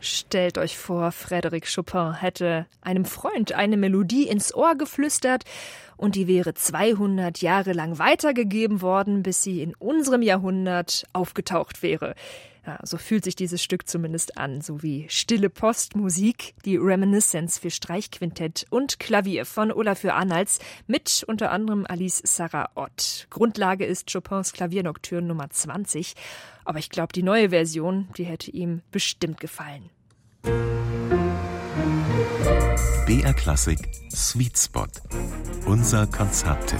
Stellt euch vor, Frédéric Chopin hätte einem Freund eine Melodie ins Ohr geflüstert und die wäre 200 Jahre lang weitergegeben worden, bis sie in unserem Jahrhundert aufgetaucht wäre. Ja, so fühlt sich dieses Stück zumindest an, so wie Stille Postmusik, die Reminiscence für Streichquintett und Klavier von Olafur Arnalds mit unter anderem Alice Sarah Ott. Grundlage ist Chopins Klaviernocturne Nummer 20, aber ich glaube, die neue Version, die hätte ihm bestimmt gefallen. BR Klassik Sweet Spot. Unser Konzerttipp.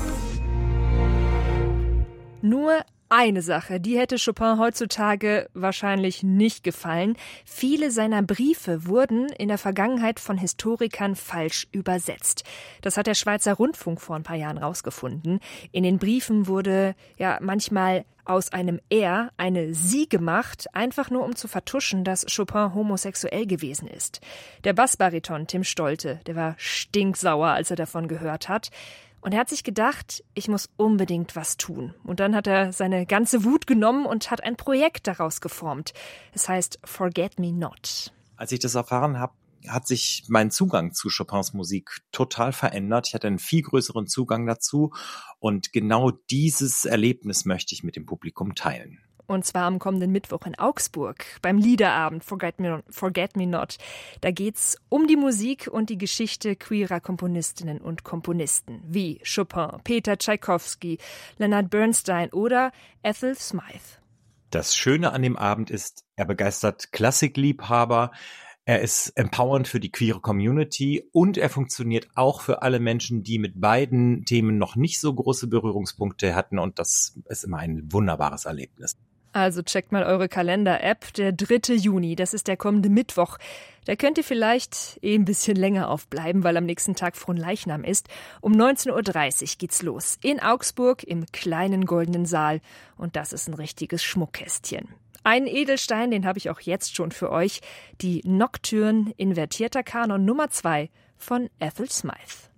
Nur eine Sache, die hätte Chopin heutzutage wahrscheinlich nicht gefallen. Viele seiner Briefe wurden in der Vergangenheit von Historikern falsch übersetzt. Das hat der Schweizer Rundfunk vor ein paar Jahren rausgefunden. In den Briefen wurde ja manchmal aus einem Er eine Sie gemacht, einfach nur um zu vertuschen, dass Chopin homosexuell gewesen ist. Der Bassbariton Tim Stolte, der war stinksauer, als er davon gehört hat. Und er hat sich gedacht, ich muss unbedingt was tun. Und dann hat er seine ganze Wut genommen und hat ein Projekt daraus geformt. Es heißt Forget Me Not. Als ich das erfahren habe, hat sich mein Zugang zu Chopins Musik total verändert. Ich hatte einen viel größeren Zugang dazu. Und genau dieses Erlebnis möchte ich mit dem Publikum teilen. Und zwar am kommenden Mittwoch in Augsburg beim Liederabend Forget Me Not. Da geht's um die Musik und die Geschichte queerer Komponistinnen und Komponisten wie Chopin, Peter Tschaikowski, Leonard Bernstein oder Ethel Smythe. Das Schöne an dem Abend ist, er begeistert Klassikliebhaber, er ist empowernd für die queere Community und er funktioniert auch für alle Menschen, die mit beiden Themen noch nicht so große Berührungspunkte hatten, und das ist immer ein wunderbares Erlebnis. Also checkt mal eure Kalender-App, der 3. Juni, das ist der kommende Mittwoch. Da könnt ihr vielleicht ein bisschen länger aufbleiben, weil am nächsten Tag Fronleichnam ist. Um 19.30 Uhr geht's los in Augsburg im kleinen Goldenen Saal. Und das ist ein richtiges Schmuckkästchen. Einen Edelstein, den habe ich auch jetzt schon für euch. Die Nocturne invertierter Kanon Nummer 2 von Ethel Smythe.